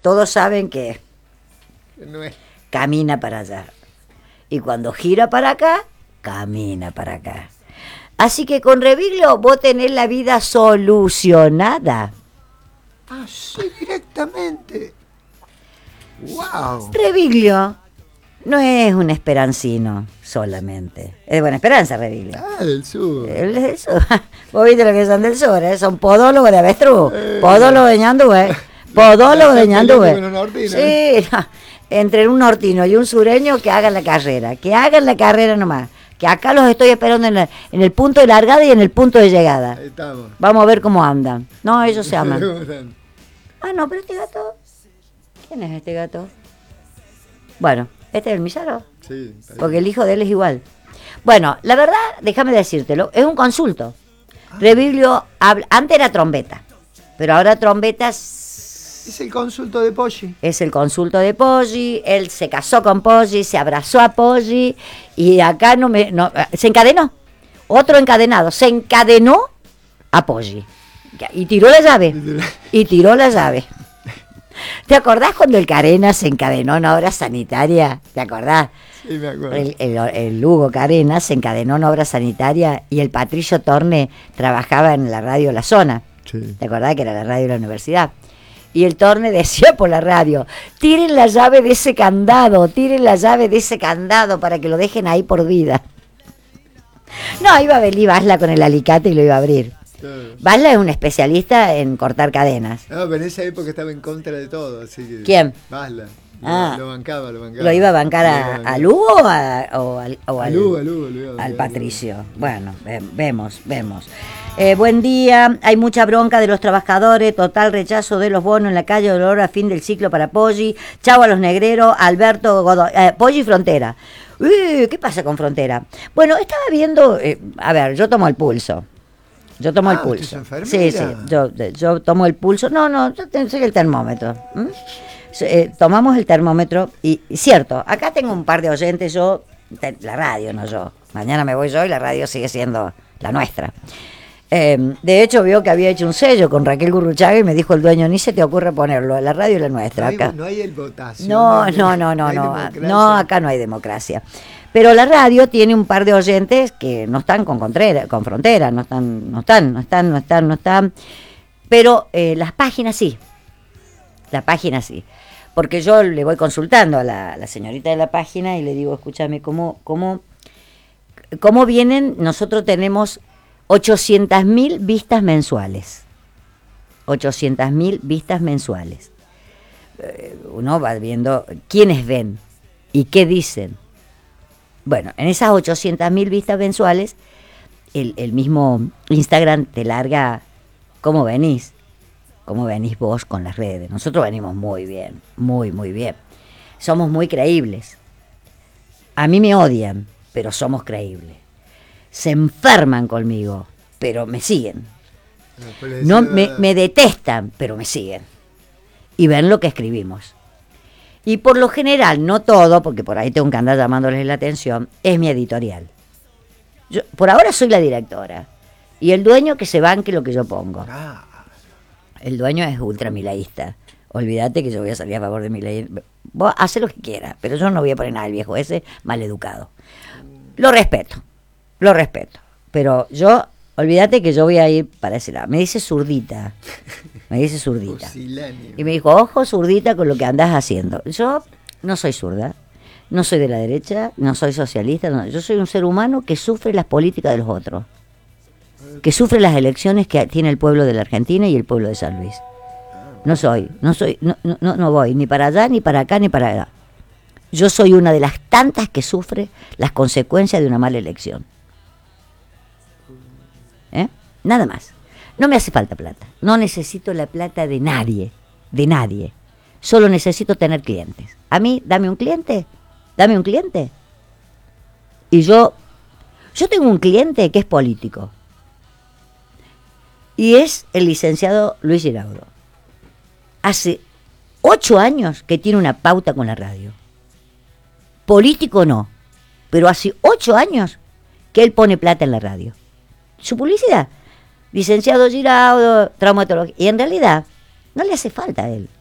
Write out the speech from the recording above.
todos saben que No es. camina para allá. Y cuando gira para acá, camina para acá. Así que con Reviglio vos tenés la vida solucionada. Ah, sí, directamente. ¡Wow! Reviglio no es un esperancino solamente. Es de Buena Esperanza, Reviglio. Ah, del sur. El del sur. Vos viste lo que son del sur, ¿eh? Son podólogos de avestruz, podólogos de ñandúe, podólogos de ñandúe. Sí, no. Entre un nortino y un sureño que hagan la carrera nomás. Que acá los estoy esperando en el punto de largada y en el punto de llegada. Ahí estamos. Vamos a ver cómo andan. No, ellos se aman. Ah, no, pero este gato. ¿Quién es este gato? Bueno, este es el Misaro. Sí. Porque el hijo de él es igual. Bueno, la verdad, déjame decírtelo, es un consulto. Reviglio antes era trombeta, pero ahora trombetas. Es el consulto de Poggi. Es el consulto de Poggi, él se casó con Poggi, se abrazó a Poggi y acá se encadenó. Otro encadenado, se encadenó a Poggi y tiró la llave. ¿Te acordás cuando el Carena se encadenó en obra sanitaria? ¿Te acordás? Sí, me acuerdo. El Hugo Carena se encadenó en obra sanitaria y el Patricio Torne trabajaba en la radio La Zona. Sí. ¿Te acordás que era la radio de la universidad? Y el Torne decía por la radio, tiren la llave de ese candado para que lo dejen ahí por vida. No, iba a venir Basla con el alicate y lo iba a abrir. Claro. Basla es un especialista en cortar cadenas. No, pero en esa época estaba en contra de todo, así que... ¿Quién? Basla. Ah. Lo bancaba. ¿Lo iba a bancar a Lugo o al Lugo, lo iba a bancar. al Patricio? Bueno, vemos. Buen día, hay mucha bronca de los trabajadores, total rechazo de los bonos en la calle Dolor a fin del ciclo para Poggi, chau a los negreros, Alberto Godoy, Poggi Frontera. ¿Qué pasa con Frontera? Bueno, estaba viendo, a ver, yo tomo el pulso. ¿Usted es enfermera? Sí, yo tomo el pulso. No, yo soy el termómetro. Tomamos el termómetro y cierto, acá tengo un par de oyentes, la radio, no yo. Mañana me voy yo y la radio sigue siendo la nuestra. De hecho, vio que había hecho un sello con Raquel Gurruchaga y me dijo el dueño, ni se te ocurre ponerlo, la radio es la nuestra. Acá. No hay el votación. No, acá no hay democracia. Pero la radio tiene un par de oyentes que no están con Frontera, no están. Pero las páginas sí. Porque yo le voy consultando a la señorita de la página y le digo, escúchame, ¿cómo vienen? Nosotros tenemos 800.000 vistas mensuales. 800.000 vistas mensuales. Uno va viendo quiénes ven y qué dicen. Bueno, en esas 800.000 vistas mensuales, el mismo Instagram te larga cómo venís vos con las redes. Nosotros venimos muy bien, muy bien. Somos muy creíbles. A mí me odian, pero somos creíbles. Se enferman conmigo, pero me siguen. No, me detestan, pero me siguen. Y ven lo que escribimos. Y por lo general, no todo, porque por ahí tengo que andar llamándoles la atención, es mi editorial. Yo, por ahora soy la directora. Y el dueño que se banque lo que yo pongo. El dueño es ultramilaísta. Olvídate que yo voy a salir a favor de Milei. Vos hacé lo que quieras, pero yo no voy a poner nada al viejo ese maleducado. Lo respeto. Pero yo, olvídate que yo voy a ir para ese lado. Me dice zurdita. Y me dijo, ojo zurdita con lo que andás haciendo. Yo no soy zurda, no soy de la derecha, no soy socialista. No. Yo soy un ser humano que sufre las políticas de los otros. Que sufre las elecciones que tiene el pueblo de la Argentina y el pueblo de San Luis. No voy ni para allá, ni para acá, ni para allá. Yo soy una de las tantas que sufre las consecuencias de una mala elección. Nada más. No me hace falta plata. No necesito la plata de nadie. Solo necesito tener clientes. A mí, dame un cliente. Y yo tengo un cliente que es político. Y es el licenciado Luis Giraudo. Hace 8 años que tiene una pauta con la radio. Político no, pero hace 8 años que él pone plata en la radio. Su publicidad, licenciado Giraudo, traumatología. Y en realidad no le hace falta a él.